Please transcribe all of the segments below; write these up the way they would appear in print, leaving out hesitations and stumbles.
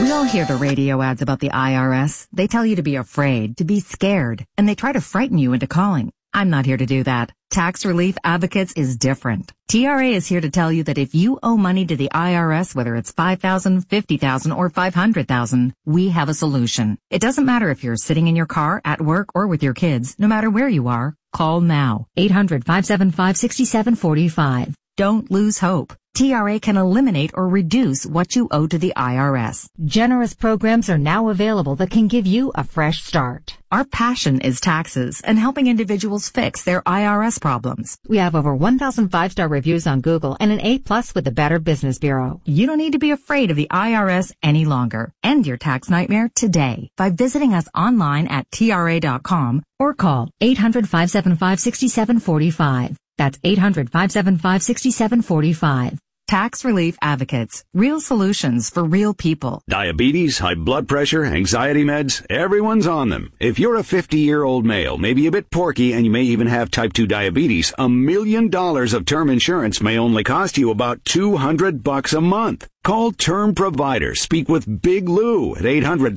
We all hear the radio ads about the IRS. They tell you to be afraid, to be scared, and they try to frighten you into calling. I'm not here to do that. Tax Relief Advocates is different. TRA is here to tell you that if you owe money to the IRS, whether it's $5,000, $50,000, or $500,000, we have a solution. It doesn't matter if you're sitting in your car, at work, or with your kids. No matter where you are, call now. 800-575-6745. Don't lose hope. TRA can eliminate or reduce what you owe to the IRS. Generous programs are now available that can give you a fresh start. Our passion is taxes and helping individuals fix their IRS problems. We have over 1,000 5-star reviews on Google and an A+ with the Better Business Bureau. You don't need to be afraid of the IRS any longer. End your tax nightmare today by visiting us online at TRA.com or call 800-575-6745. That's 800-575-6745. Tax Relief Advocates. Real solutions for real people. Diabetes, high blood pressure, anxiety meds, everyone's on them. If you're a 50-year-old male, maybe a bit porky, and you may even have type 2 diabetes, $1 million of term insurance may only cost you about $200 a month. Call Term Provider. Speak with Big Lou at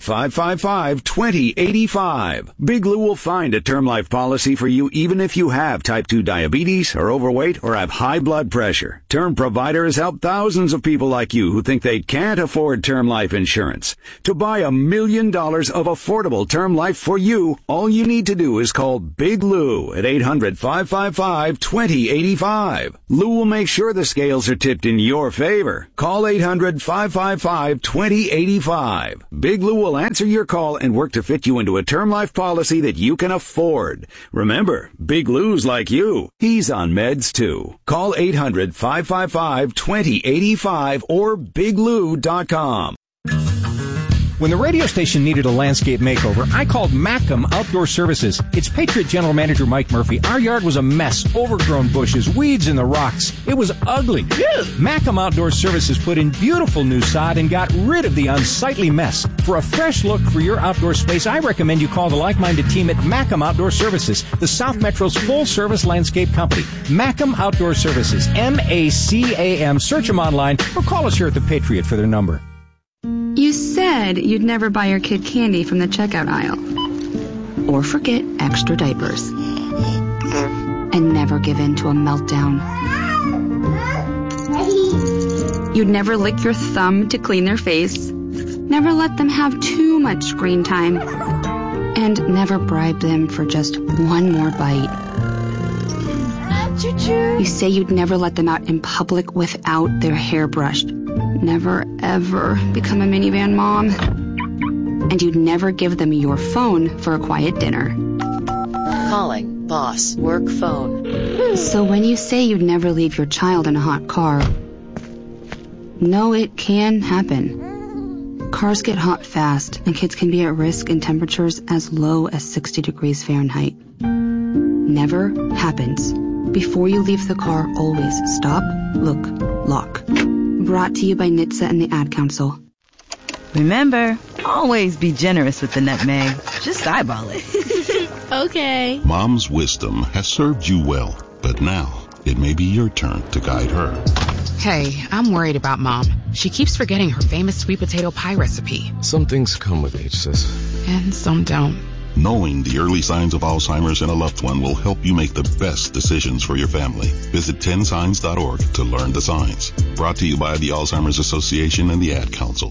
800-555-2085. Big Lou will find a term life policy for you even if you have type 2 diabetes, are overweight, or have high blood pressure. Term Provider has helped thousands of people like you who think they can't afford term life insurance. To buy $1 million of affordable term life for you, all you need to do is call Big Lou at 800-555-2085. Lou will make sure the scales are tipped in your favor. Call 800-555-2085. Big Lou will answer your call and work to fit you into a term life policy that you can afford. Remember, Big Lou's like you. He's on meds too. Call 800-555-2085 or biglou.com. When the radio station needed a landscape makeover, I called Macam Outdoor Services. It's Patriot General Manager Mike Murphy. Our yard was a mess, overgrown bushes, weeds in the rocks. It was ugly. Macam Outdoor Services put in beautiful new sod and got rid of the unsightly mess. For a fresh look for your outdoor space, I recommend you call the like-minded team at Macam Outdoor Services, the South Metro's full-service landscape company. Macam Outdoor Services, M-A-C-A-M. Search them online or call us here at the Patriot for their number. You said you'd never buy your kid candy from the checkout aisle. Or forget extra diapers. And never give in to a meltdown. You'd never lick your thumb to clean their face. Never let them have too much screen time. And never bribe them for just one more bite. You say you'd never let them out in public without their hair brushed. Never, ever become a minivan mom. And you'd never give them your phone for a quiet dinner. Calling boss work phone. So when you say you'd never leave your child in a hot car, no, it can happen. Cars get hot fast, and kids can be at risk in temperatures as low as 60 degrees Fahrenheit. Never happens. Before you leave the car, always stop, look, lock. Brought to you by NHTSA and the Ad Council. Remember, always be generous with the nutmeg. Just eyeball it. Okay. Mom's wisdom has served you well, but now it may be your turn to guide her. Hey, I'm worried about Mom. She keeps forgetting her famous sweet potato pie recipe. Some things come with age, sis. And some don't. Knowing the early signs of Alzheimer's in a loved one will help you make the best decisions for your family. Visit 10signs.org to learn the signs. Brought to you by the Alzheimer's Association and the Ad Council.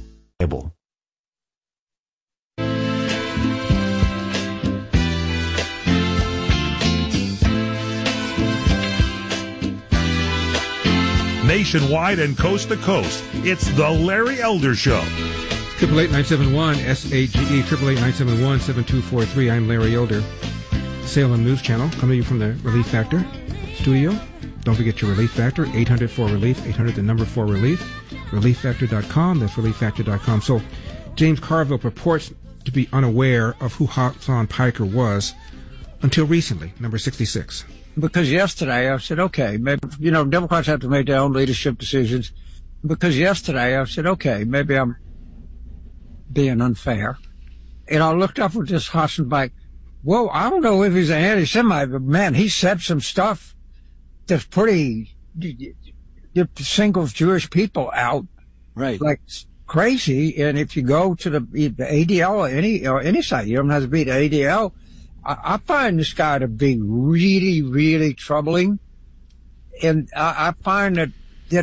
Nationwide and coast to coast, it's the Larry Elder Show. 888-971-SAGE, 888-971-7243. I'm Larry Elder. Salem News Channel, coming to you from the Relief Factor studio. Don't forget your Relief Factor, 800-4RELIEF, 800-4RELIEF, ReliefFactor.com, that's ReliefFactor.com. So, James Carville purports to be unaware of who Hasan Piker was until recently, number 66. Because yesterday I said, okay, maybe, Democrats have to make their own leadership decisions. Because yesterday I said, okay, maybe I'm being unfair. And I looked up with this Hasan Piker. Well, I don't know if he's an anti-Semite, but man, he said some stuff that's pretty, singles Jewish people out. Right. Like crazy. And if you go to the ADL or any site, you don't have to be the ADL. I find this guy to be really, really troubling. And I find that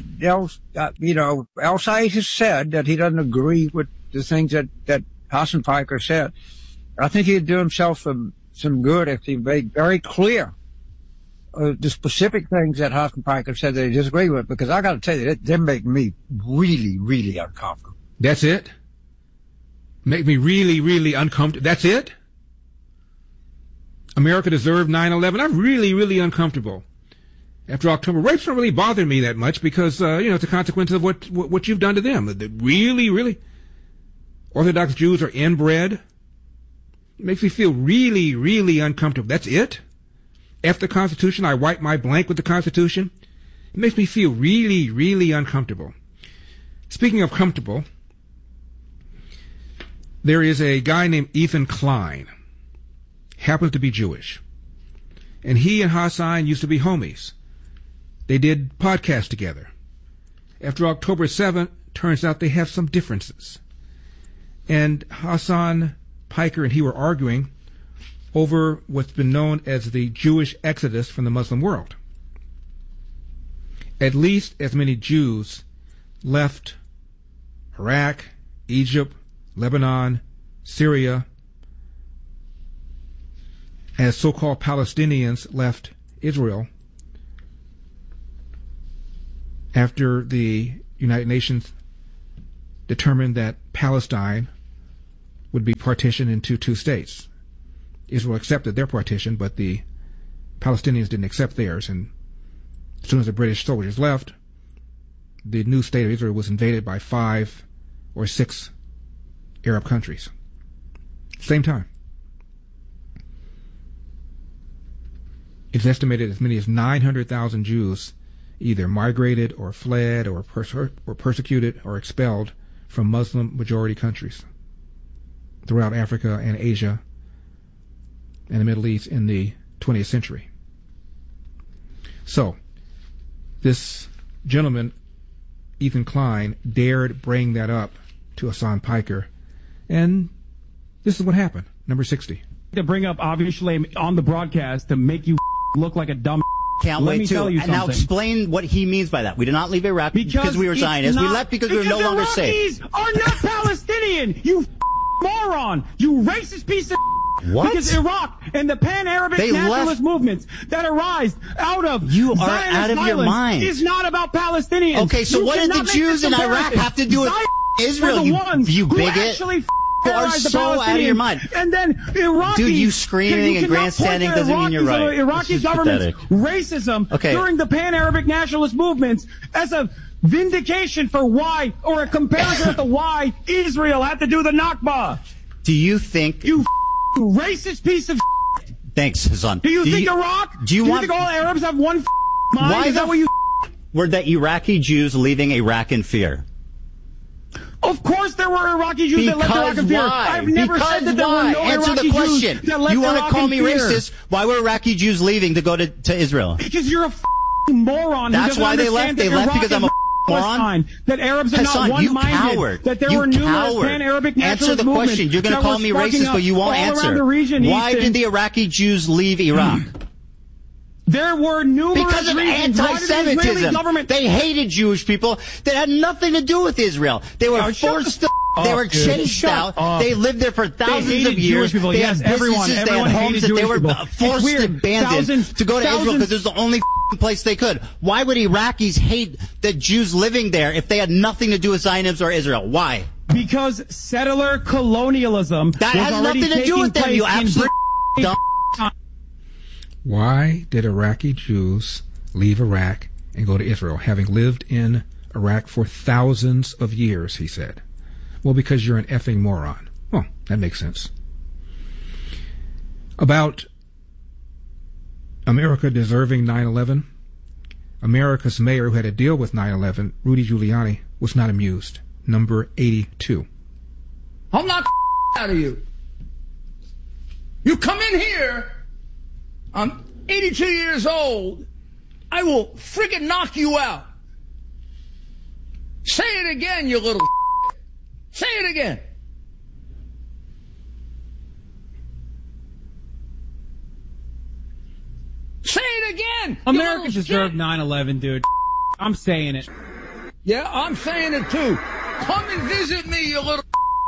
El Said has said that he doesn't agree with the things that Hassan Piker said. I think he'd do himself some good if he made very clear the specific things that Hassan Piker said that he disagreed with, because I got to tell you, they make me really, really uncomfortable. That's it? Make me really, really uncomfortable. That's it? America deserved 9/11. I'm really, really uncomfortable. After October, rapes don't really bother me that much because, it's a consequence of what you've done to them. Really, really. Orthodox Jews are inbred. It makes me feel really, really uncomfortable. That's it? After the Constitution, I wipe my blank with the Constitution. It makes me feel really, really uncomfortable. Speaking of comfortable, there is a guy named Ethan Klein. Happens to be Jewish. And he and Hassan used to be homies. They did podcasts together. After October 7th, turns out they have some differences. And Hassan Piker and he were arguing over what's been known as the Jewish exodus from the Muslim world. At least as many Jews left Iraq, Egypt, Lebanon, Syria, as so-called Palestinians left Israel after the United Nations determined that Palestine would be partitioned into two states. Israel accepted their partition, but the Palestinians didn't accept theirs. And as soon as the British soldiers left, the new state of Israel was invaded by 5 or 6 Arab countries. Same time. It's estimated as many as 900,000 Jews either migrated or fled or persecuted or expelled from Muslim majority countries throughout Africa and Asia and the Middle East in the 20th century. So, this gentleman, Ethan Klein, dared bring that up to Hassan Piker, and this is what happened. Number 60. To bring up obviously on the broadcast to make you look like a dumb. Can't Let wait me to. tell you And now something. explain what he means by that. We did not leave Iraq because we were Zionists. We left because we were no longer safe. Iraqis are not Palestinian, you moron, you racist piece of What? Because Iraq and the pan-Arabic nationalist movements that arise out of You are Zionist out of your violence mind. is not about Palestinians. Okay, so You what did the cannot make Jews this in Iraq comparison. have to do with Zionists Israel, were the ones you who bigot? actually You are terrorized the so out of Palestinians. your mind. And then Iraqis, Dude, you screaming and grandstanding doesn't mean you're right. Iraqi This is government's pathetic. racism during the pan-Arabic nationalist movements as a vindication for why, or a comparison as to why Israel had to do the Nakba. Do you think... You racist piece of Thanks, Hassan. Do you think Iraq? Do you want... think all Arabs have one mind? Why Is that what you... Were the Iraqi Jews leaving Iraq in fear? Of course there were Iraqi Jews that left Iraq in fear. I've never said that there were no Answer Iraqi the question. Jews that left You want to Iraq call in me fear. racist? Why were Iraqi Jews leaving to go to Israel? Because you're a moron. That's why they left. They left because I'm a moron. That Arabs are Hassan, not you one-minded. coward. That there You were numerous coward. pan-Arabic Answer nationalist the movements question. You're going to that call were me sparking racist, but you won't all around answer. the region, Why Ethan. did the Iraqi Jews leave Iraq? There were numerous Because of reasons. Why did the Israeli anti-Semitism. government... They hated Jewish people that had nothing to do with Israel. They were forced to... They were chased out. They lived there for thousands of years. People. They Yes, had everyone businesses. They had homes that they were forced to abandon to go to Israel because it was the only place they could. Why would Iraqis hate the Jews living there if they had nothing to do with Zionism or Israel? Why? Because settler colonialism That was has already nothing to do with them, taking you place in absolute dumb. Why did Iraqi Jews leave Iraq and go to Israel, having lived in Iraq for thousands of years, he said. Well, because you're an effing moron. Well, that makes sense. About America deserving 9/11, America's mayor who had to deal with 9/11, Rudy Giuliani, was not amused. Number 82. I'll knock out of you. You come in here, I'm 82 years old, I will freaking knock you out. Say it again, you little Say it again. Say it again. America deserved 9/11, dude. I'm saying it. Yeah, I'm saying it too. Come and visit me, you little.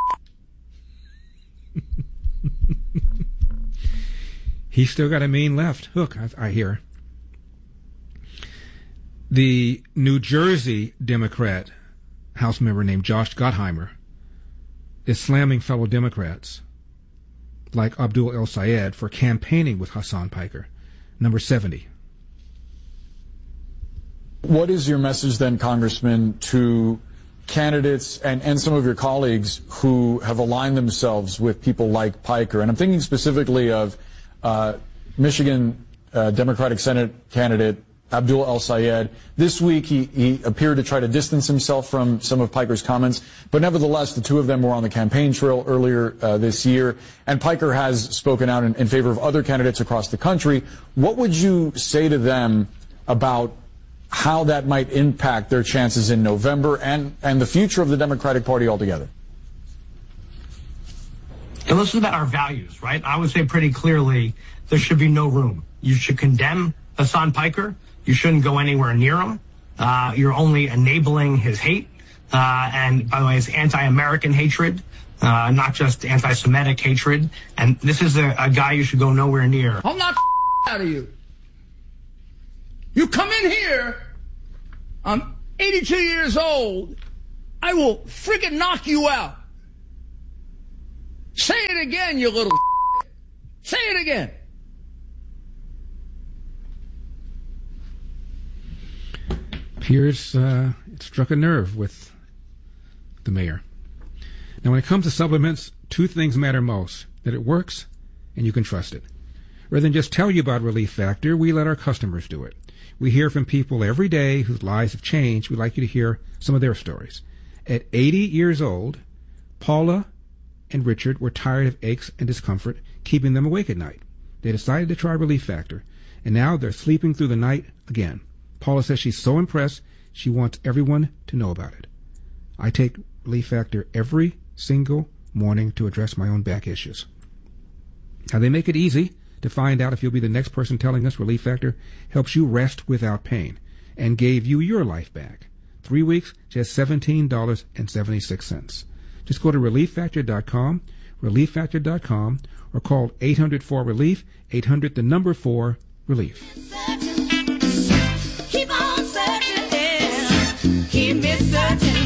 He's still got a main left hook, I hear. The New Jersey Democrat House member named Josh Gottheimer is slamming fellow Democrats like Abdul El Sayed for campaigning with Hassan Piker, number 70. What is your message then, Congressman, to candidates and some of your colleagues who have aligned themselves with people like Piker? And I'm thinking specifically of Michigan Democratic Senate candidate Abdul El Sayed. This week he appeared to try to distance himself from some of Piker's comments, but nevertheless the two of them were on the campaign trail earlier this year, and Piker has spoken out in favor of other candidates across the country. What would you say to them about how that might impact their chances in November and the future of the Democratic Party altogether? And this is about our values, right? I would say pretty clearly there should be no room. You should condemn Hassan Piker. You shouldn't go anywhere near him. You're only enabling his hate. And by the way, it's anti-American hatred, not just anti-Semitic hatred. And this is a guy you should go nowhere near. I'll knock out of you. You come in here, I'm 82 years old, I will freaking knock you out. Say it again, you little Say it again. Appears it struck a nerve with the mayor. Now, when it comes to supplements, two things matter most: that it works and you can trust it. Rather than just tell you about Relief Factor, we let our customers do it. We hear from people every day whose lives have changed. We'd like you to hear some of their stories. At 80 years old, Paula and Richard were tired of aches and discomfort keeping them awake at night. They decided to try Relief Factor, and now they're sleeping through the night again. Paula says she's so impressed, she wants everyone to know about it. I take Relief Factor every single morning to address my own back issues. Now, they make it easy to find out if you'll be the next person telling us Relief Factor helps you rest without pain and gave you your life back. 3 weeks, just $17.76. Just go to ReliefFactor.com, ReliefFactor.com, or call 800-4-RELIEF, 800-4-RELIEF. Keep on searching, keep me searching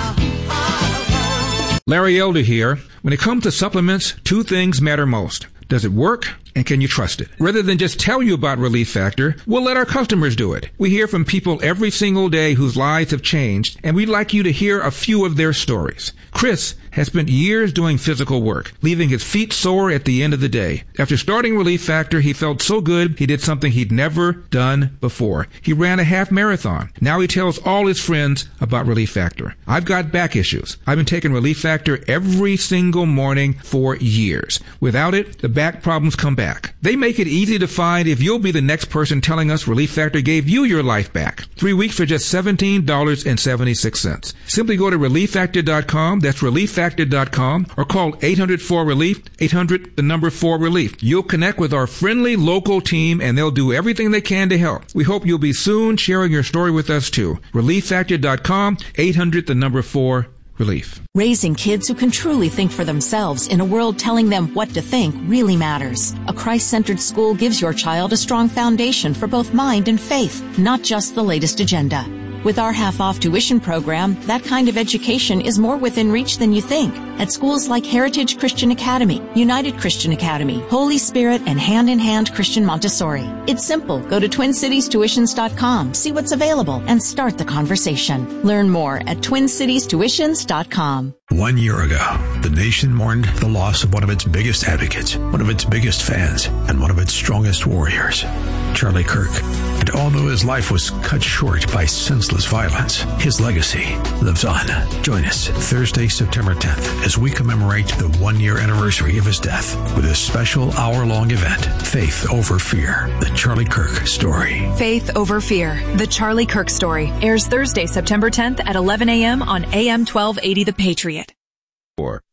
hard. Larry Elder here. When it comes to supplements, two things matter most. Does it work? And can you trust it? Rather than just tell you about Relief Factor, we'll let our customers do it. We hear from people every single day whose lives have changed, and we'd like you to hear a few of their stories. Chris has spent years doing physical work, leaving his feet sore at the end of the day. After starting Relief Factor, he felt so good he did something he'd never done before. He ran a half marathon. Now he tells all his friends about Relief Factor. I've got back issues. I've been taking Relief Factor every single morning for years. Without it, the back problems come back. They make it easy to find if you'll be the next person telling us Relief Factor gave you your life back. 3 weeks for just $17.76. Simply go to ReliefFactor.com. That's ReliefFactor.com, or call 800-4-RELIEF, 800-4-RELIEF. You'll connect with our friendly local team, and they'll do everything they can to help. We hope you'll be soon sharing your story with us too. ReliefFactor.com, 800-4-RELIEF. Raising kids who can truly think for themselves in a world telling them what to think really matters. A Christ-centered school gives your child a strong foundation for both mind and faith, not just the latest agenda. With our half-off tuition program, that kind of education is more within reach than you think. At schools like Heritage Christian Academy, United Christian Academy, Holy Spirit, and Hand in Hand Christian Montessori. It's simple. Go to TwinCitiesTuitions.com, see what's available, and start the conversation. Learn more at TwinCitiesTuitions.com. 1 year ago, the nation mourned the loss of one of its biggest advocates, one of its biggest fans, and one of its strongest warriors, Charlie Kirk. And although his life was cut short by senseless violence, his legacy lives on. Join us Thursday, September 10th, as we commemorate the 1 year anniversary of his death with a special hour-long event, Faith Over Fear, the Charlie Kirk Story. Faith Over Fear, the Charlie Kirk Story, airs Thursday, September 10th at 11 a.m. on AM 1280 The Patriot. for.